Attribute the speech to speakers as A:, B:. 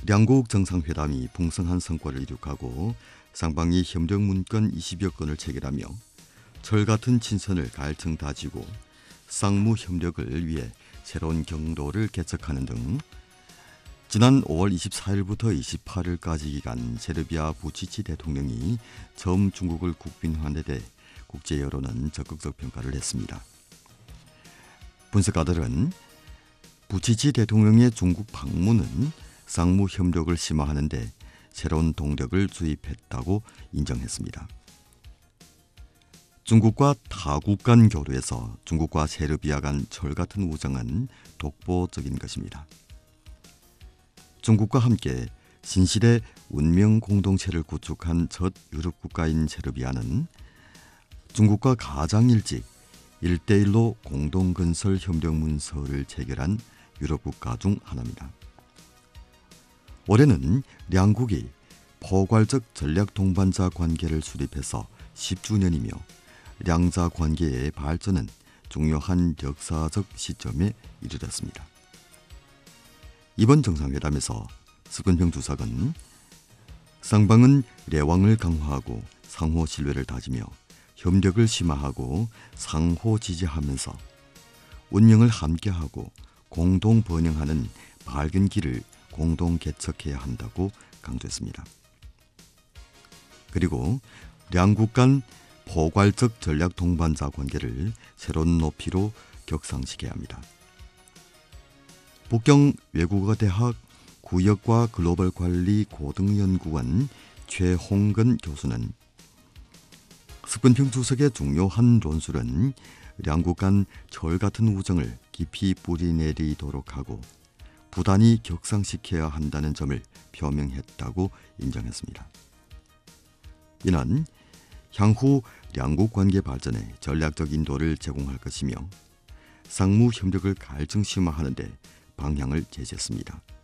A: 양국 정상회담이 풍성한 성과를 이룩하고 쌍방이 협력 문건 20여 건을 체결하며 철 같은 친선을 갈증 다지고 쌍무 협력을 위해 새로운 경로를 개척하는 등 지난 5월 24일부터 28일까지 기간 세르비아 부치치 대통령이 처음 중국을 국빈화한 데 대해 국제 여론은 적극적 평가를 했습니다. 분석가들은 부치치 대통령의 중국 방문은 쌍무 협력을 심화하는 데 새로운 동력을 주입했다고 인정했습니다. 중국과 타국 간 교류에서 중국과 세르비아 간 철 같은 우정은 독보적인 것입니다. 중국과 함께 신시대 운명 공동체를 구축한 첫 유럽 국가인 세르비아는 중국과 가장 일찍 1대1로 공동건설 협력 문서를 체결한 유럽 국가 중 하나입니다. 올해는 양국이 포괄적 전략 동반자 관계를 수립해서 10주년이며 양자 관계의 발전은 중요한 역사적 시점에 이르렀습니다. 이번 정상회담에서 스근평 주석은 쌍방은 내왕을 강화하고 상호 신뢰를 다지며 협력을 심화하고 상호 지지하면서 운명을 함께하고 공동 번영하는 밝은 길을 공동 개척해야 한다고 강조했습니다. 그리고 양국 간 포괄적 전략 동반자 관계를 새로운 높이로 격상시켜야 합니다. 북경 외국어대학 구역과 글로벌 관리 고등연구원 최홍근 교수는 스근평 주석의 중요한論술은 양국 간 철 같은 우정을 깊이 뿌리내리도록 하고 부단히 격상시켜야 한다는 점을 표명했다고 인정했습니다. 이는 향후 양국 관계 발전에 전략적 인도를 제공할 것이며 쌍무 협력을 갈증 심화하는 데 방향을 제시했습니다.